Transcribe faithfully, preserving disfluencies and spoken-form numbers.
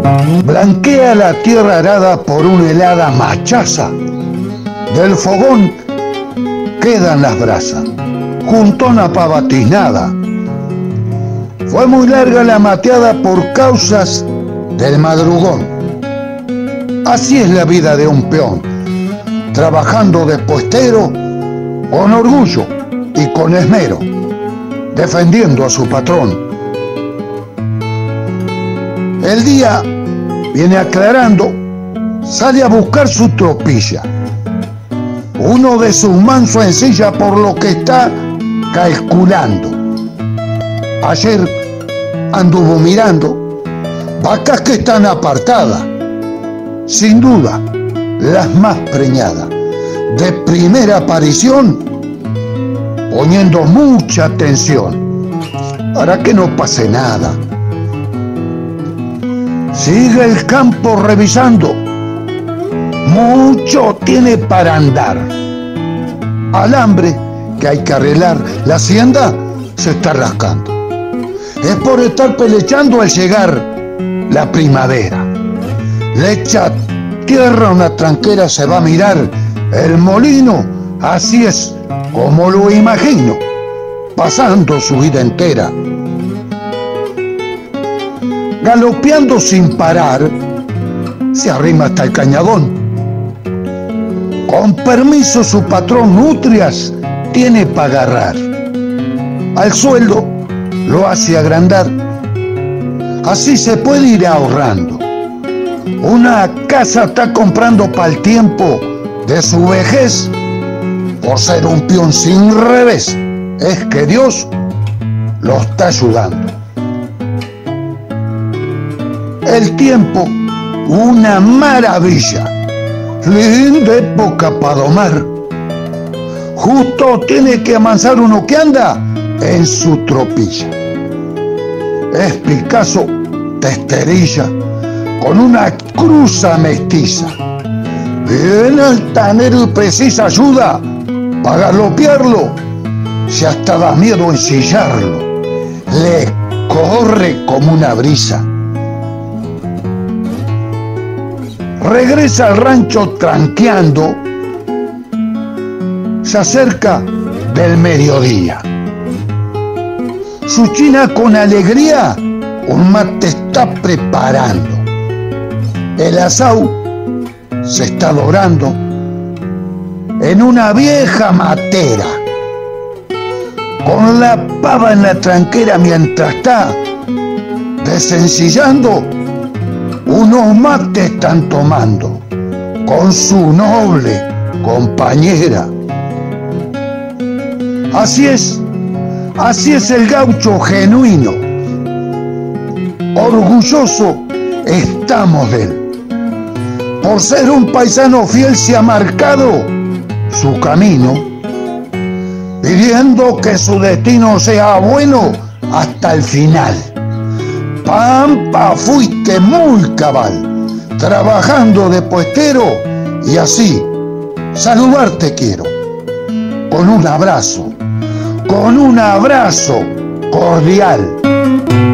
Blanquea la tierra arada por una helada machaza. Del fogón quedan las brasas, juntona pa' batiznada. Fue muy larga la mateada por causas del madrugón. Así es la vida de un peón, trabajando de puestero con orgullo y con esmero, defendiendo a su patrón. El día viene aclarando, sale a buscar su tropilla. Uno de sus mansos ensilla por lo que está calculando. Ayer anduvo mirando vacas que están apartadas, sin duda las más preñadas, de primera aparición, poniendo mucha atención para que no pase nada. Sigue el campo revisando, mucho tiene para andar. Alambre que hay que arreglar, la hacienda se está rascando. Es por estar pelechando al llegar la primavera. Le echa tierra a una tranquera, se va a mirar el molino, así es como lo imagino, pasando su vida entera. Galopeando sin parar, se arrima hasta el cañadón. Con permiso su patrón nutrias tiene para agarrar. Al sueldo lo hace agrandar. Así se puede ir ahorrando. Una casa está comprando para el tiempo de su vejez. Por ser un peón sin revés, es que Dios lo está ayudando. El tiempo, una maravilla, linda época para domar. Justo tiene que amansar uno que anda en su tropilla. Es Picasso, testerilla, con una cruza mestiza. Bien altanero y precisa ayuda para galopearlo, si hasta da miedo ensillarlo. Le corre como una brisa. Regresa al rancho tranqueando, se acerca del mediodía. Su china con alegría un mate está preparando. El asau se está dorando en una vieja matera. Con la pava en la tranquera mientras está desencillando, unos mates están tomando con su noble compañera. Así es, así es el gaucho genuino. Orgulloso estamos de él. Por ser un paisano fiel se ha marcado su camino, pidiendo que su destino sea bueno hasta el final. Pampa, fuiste muy cabal, trabajando de puestero, y así saludarte quiero, con un abrazo, con un abrazo cordial.